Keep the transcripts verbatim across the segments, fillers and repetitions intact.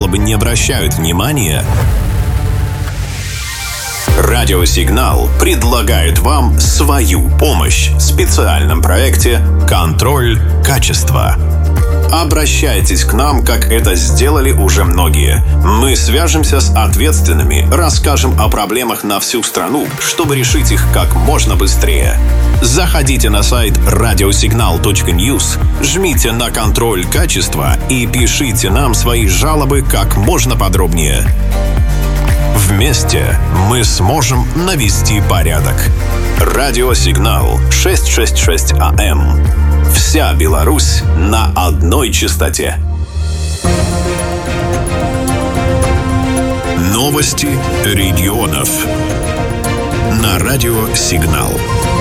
жалобы не обращают внимания, Радиосигнал предлагает вам свою помощь в специальном проекте «Контроль качества». Обращайтесь к нам, как это сделали уже многие. Мы свяжемся с ответственными, расскажем о проблемах на всю страну, чтобы решить их как можно быстрее. Заходите на сайт радиосигнал точка ньюс, жмите на «Контроль качества» и пишите нам свои жалобы как можно подробнее. Вместе мы сможем навести порядок. Радиосигнал шестьсот шестьдесят шесть АМ. Вся Беларусь на одной частоте. Новости регионов на Радиосигнал.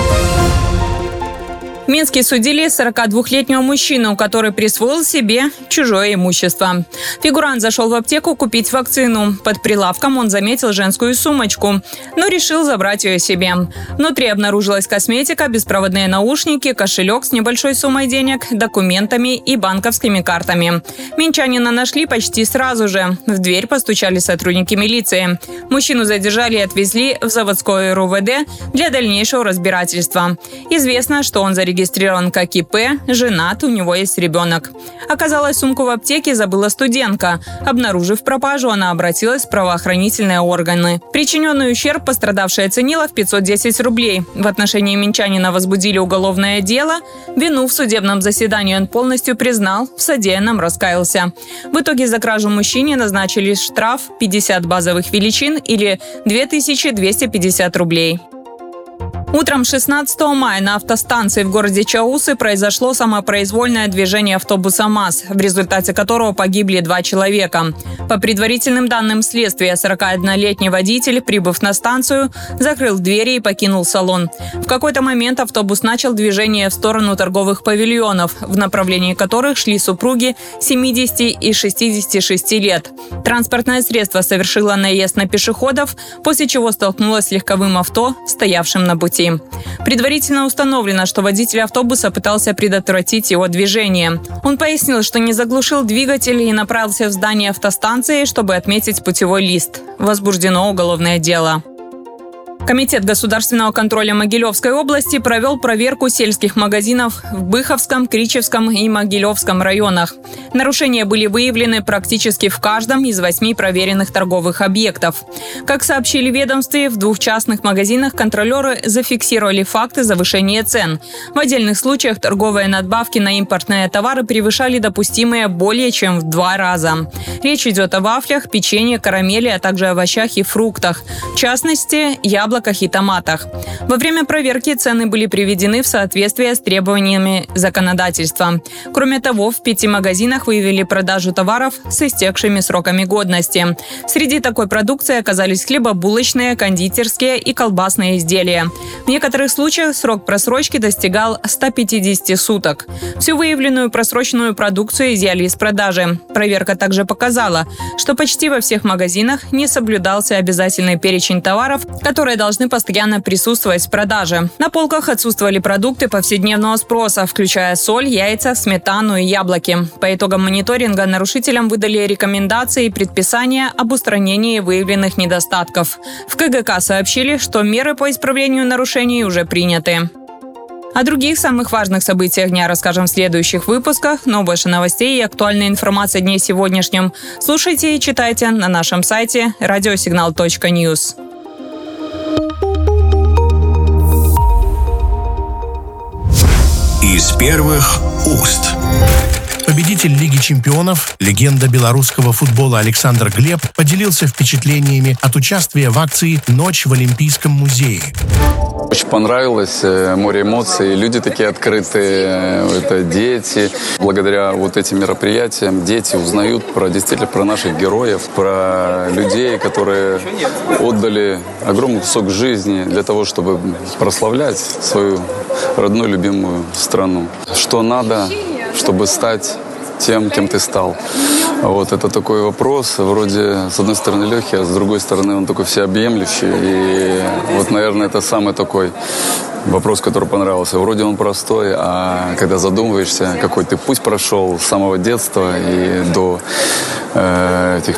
В Минске судили сорокадвухлетнего мужчину, который присвоил себе чужое имущество. Фигурант зашел в аптеку купить вакцину. Под прилавком он заметил женскую сумочку, но решил забрать ее себе. Внутри обнаружилась косметика, беспроводные наушники, кошелек с небольшой суммой денег, документами и банковскими картами. Минчанина нашли почти сразу же. В дверь постучали сотрудники милиции. Мужчину задержали и отвезли в заводское РУВД для дальнейшего разбирательства. Известно, что он зарегистрирован Регистрирован как ИП, женат, у него есть ребенок. Оказалось, сумку в аптеке забыла студентка. Обнаружив пропажу, она обратилась в правоохранительные органы. Причиненный ущерб пострадавшая оценила в пятьсот десять рублей. В отношении минчанина возбудили уголовное дело. Вину в судебном заседании он полностью признал, в содеянном раскаялся. В итоге за кражу мужчине назначили штраф пятьдесят базовых величин или две тысячи двести пятьдесят рублей. Утром шестнадцатого мая на автостанции в городе Чаусы произошло самопроизвольное движение автобуса МАЗ, в результате которого погибли два человека. По предварительным данным следствия, сорокаоднолетний водитель, прибыв на станцию, закрыл двери и покинул салон. В какой-то момент автобус начал движение в сторону торговых павильонов, в направлении которых шли супруги семидесяти и шестидесяти шести лет. Транспортное средство совершило наезд на пешеходов, после чего столкнулось с легковым авто, стоявшим на пути. Предварительно установлено, что водитель автобуса пытался предотвратить его движение. Он пояснил, что не заглушил двигатель и направился в здание автостанции, чтобы отметить путевой лист. Возбуждено уголовное дело. Комитет государственного контроля Могилевской области провел проверку сельских магазинов в Быховском, Кричевском и Могилевском районах. Нарушения были выявлены практически в каждом из восьми проверенных торговых объектов. Как сообщили в ведомстве, в двух частных магазинах контролеры зафиксировали факты завышения цен. В отдельных случаях торговые надбавки на импортные товары превышали допустимые более чем в два раза. Речь идет о вафлях, печенье, карамели, а также овощах и фруктах. В частности, яблоках и томатах. Во время проверки цены были приведены в соответствие с требованиями законодательства. Кроме того, в пяти магазинах выявили продажу товаров с истекшими сроками годности. Среди такой продукции оказались хлебобулочные, кондитерские и колбасные изделия. В некоторых случаях срок просрочки достигал ста пятидесяти суток. Всю выявленную просроченную продукцию изъяли из продажи. Проверка также показала, что почти во всех магазинах не соблюдался обязательный перечень товаров, которые должны постоянно присутствовать в продаже. На полках отсутствовали продукты повседневного спроса, включая соль, яйца, сметану и яблоки. По итогам мониторинга нарушителям выдали рекомендации и предписания об устранении выявленных недостатков. В КГК сообщили, что меры по исправлению нарушений уже приняты. О других самых важных событиях дня расскажем в следующих выпусках, но больше новостей и актуальной информации о дне сегодняшнем слушайте и читайте на нашем сайте радиосигнал точка ньюс. Из первых уст. Победитель Лиги чемпионов, легенда белорусского футбола Александр Глеб поделился впечатлениями от участия в акции «Ночь в Олимпийском музее». Очень понравилось, море эмоций, люди такие открытые, это дети. Благодаря вот этим мероприятиям дети узнают про действительно про наших героев, про людей, которые отдали огромный кусок жизни для того, чтобы прославлять свою родную любимую страну. Что надо, чтобы стать тем, кем ты стал. Вот это такой вопрос, вроде с одной стороны легкий, а с другой стороны он такой всеобъемлющий. И вот, наверное, это самый такой вопрос, который понравился. Вроде он простой, а когда задумываешься, какой ты путь прошел с самого детства и до э, этих